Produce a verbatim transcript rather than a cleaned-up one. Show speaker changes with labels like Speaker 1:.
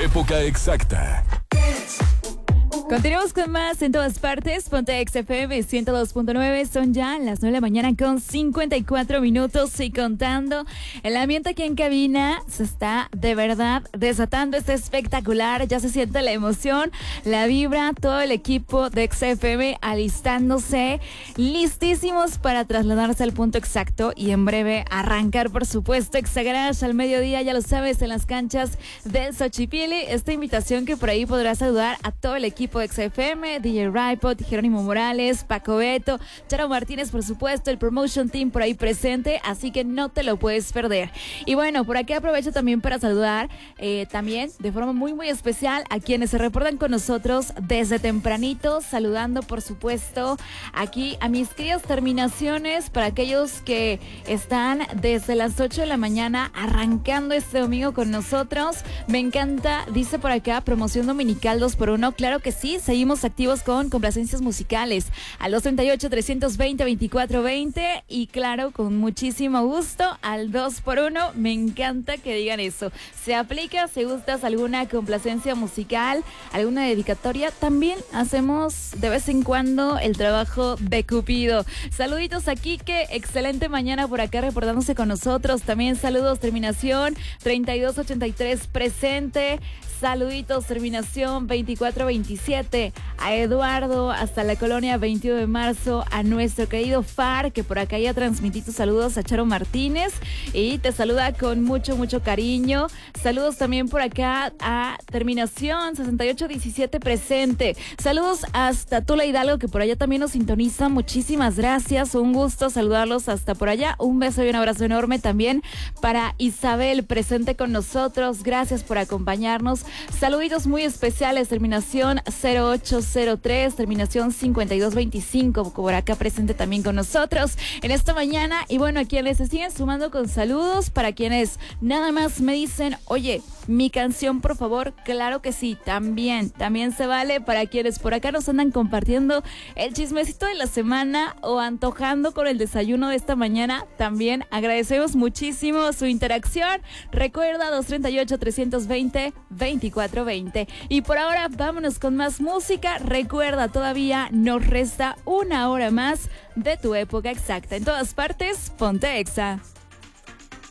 Speaker 1: época exacta.
Speaker 2: Continuamos con más en todas partes. Ponte X F M ciento dos punto nueve. Son ya las nueve de la mañana con cincuenta y cuatro minutos y contando. El ambiente aquí en cabina se está de verdad desatando. Está espectacular. Ya se siente la emoción, la vibra. Todo el equipo de X F M alistándose, listísimos para trasladarse al punto exacto y en breve arrancar, por supuesto, Exagarage al mediodía. Ya lo sabes, en las canchas del Xochipilli. Esta invitación que por ahí podrás saludar a todo el equipo de X F M, D J Raipot, Jerónimo Morales, Paco Beto, Charo Martínez, por supuesto, el Promotion Team por ahí presente, así que no te lo puedes perder. Y bueno, por aquí aprovecho también para saludar eh, también de forma muy muy especial a quienes se reportan con nosotros desde tempranito, saludando por supuesto aquí a mis queridas terminaciones, para aquellos que están desde las ocho de la mañana arrancando este domingo con nosotros. Me encanta, dice por acá, promoción dominical dos por uno, claro que sí. Seguimos activos con complacencias musicales al dos treinta y ocho, trescientos veinte, veinticuatro veinte y claro, con muchísimo gusto al dos por uno. Me encanta que digan eso. Se aplica si gustas alguna complacencia musical, alguna dedicatoria. También hacemos de vez en cuando el trabajo de Cupido. Saluditos a Quique, excelente mañana por acá reportándose con nosotros. También saludos, terminación treinta y dos ochenta y tres presente. Saluditos, terminación veinticuatro veintisiete, a Eduardo, hasta la colonia veintiuno de marzo, a nuestro querido Far, que por acá ya transmití tus saludos, a Charo Martínez, y te saluda con mucho, mucho cariño. Saludos también por acá a terminación sesenta y ocho diecisiete presente. Saludos hasta Tula Hidalgo, que por allá también nos sintoniza. Muchísimas gracias, un gusto saludarlos hasta por allá. Un beso y un abrazo enorme también para Isabel, presente con nosotros. Gracias por acompañarnos. Saluditos muy especiales, terminación cero ocho cero tres, terminación cincuenta y dos veinticinco, por acá presente también con nosotros en esta mañana. Y bueno, a quienes se siguen sumando con saludos, para quienes nada más me dicen, oye, mi canción por favor, claro que sí, también, también se vale. Para quienes por acá nos andan compartiendo el chismecito de la semana o antojando con el desayuno de esta mañana, también agradecemos muchísimo su interacción. Recuerda, dos treinta y ocho, trescientos veinte, veinticuatro veinte. Y por ahora vámonos con más música. Recuerda, todavía nos resta una hora más de tu época exacta. En todas partes, ponte Exa.